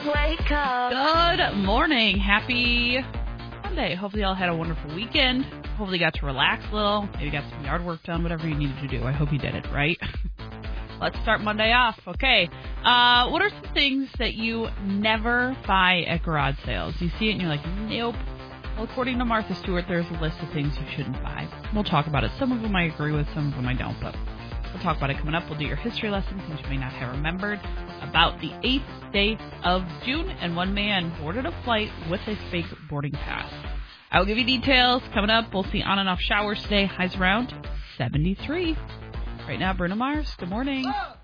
Wake up. Good morning. Happy Monday. Hopefully y'all had a wonderful weekend. Hopefully you got to relax a little. Maybe got some yard work done, whatever you needed to do. I hope you did it, right? Let's start Monday off. Okay. What are some things that you never buy at garage sales? You see it and you're like, nope. Well, according to Martha Stewart, there's a list of things you shouldn't buy. We'll talk about it. Some of them I agree with, some of them I don't, but we'll talk about it coming up. We'll do your history lesson, things you may not have remembered, about the 8th day of June, and one man boarded a flight with a fake boarding pass. I will give you details coming up. We'll see on and off showers today. Highs around 73. Right now, Bruno Mars, good morning. Oh!